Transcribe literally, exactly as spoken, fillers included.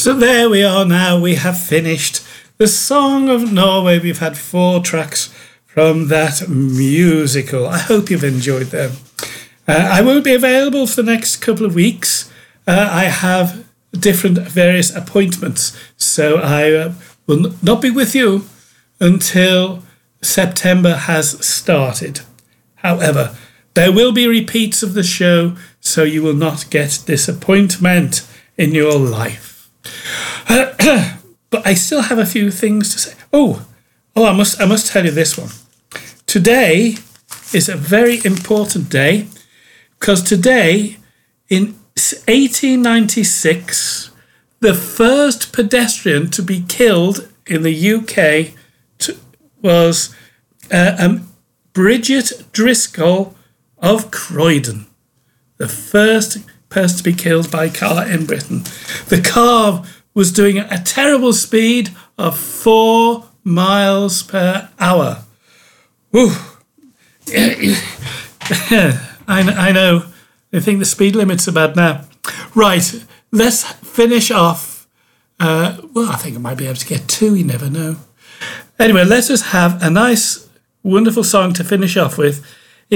So there we are now. We have finished the Song of Norway. We've had four tracks from that musical. I hope you've enjoyed them. Uh, I won't be available for the next couple of weeks. Uh, I have different various appointments, so I uh, will not be with you until September has started. However, there will be repeats of the show, so you will not get disappointment in your life. Uh, but I still have a few things to say. Oh, oh, I must, I must tell you this one. Today is a very important day, because today, in eighteen ninety-six, the first pedestrian to be killed in the U K to, was uh, um, Bridget Driscoll of Croydon. The first person to be killed by car in Britain. The car was doing a terrible speed of four miles per hour. Woo! I, I know. I think the speed limit's about now. Right, let's finish off. Uh, well, I think I might be able to get two, you never know. Anyway, let's just have a nice, wonderful song to finish off with.